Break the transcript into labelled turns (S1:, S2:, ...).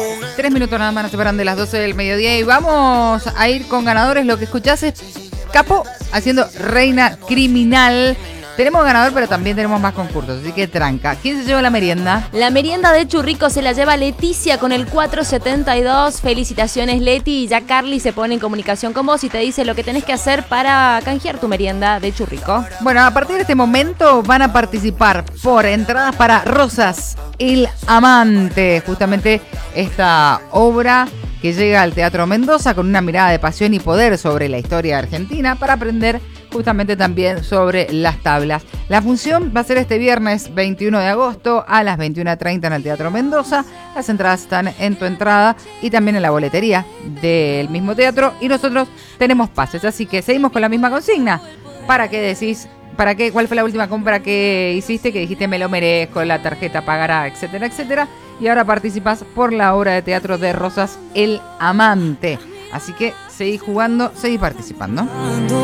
S1: 3 minutos nada más nos separan de las 12 del mediodía y vamos a ir con ganadores. Lo que escuchás es Capo haciendo Reina Criminal. Tenemos ganador, pero también tenemos más concursos, así que tranca. ¿Quién se lleva la merienda?
S2: La merienda de Churrico se la lleva Leticia con el 472. Felicitaciones, Leti. Ya Carly se pone en comunicación con vos y te dice lo que tenés que hacer para canjear tu merienda de Churrico.
S1: Bueno, a partir de este momento van a participar por entradas para Rosas, el amante. Justamente esta obra que llega al Teatro Mendoza con una mirada de pasión y poder sobre la historia argentina para aprender justamente también sobre las tablas. La función va a ser este viernes 21 de agosto a las 21:30 en el Teatro Mendoza. Las entradas están en tu entrada y también en la boletería del mismo teatro. Y nosotros tenemos pases, así que seguimos con la misma consigna. ¿Para qué decís? ¿Para qué? ¿Cuál fue la última compra que hiciste? Que dijiste me lo merezco, la tarjeta pagará, etcétera, etcétera. Y ahora participas por la obra de teatro de Rosas, el amante. Así que seguí jugando, seguí participando.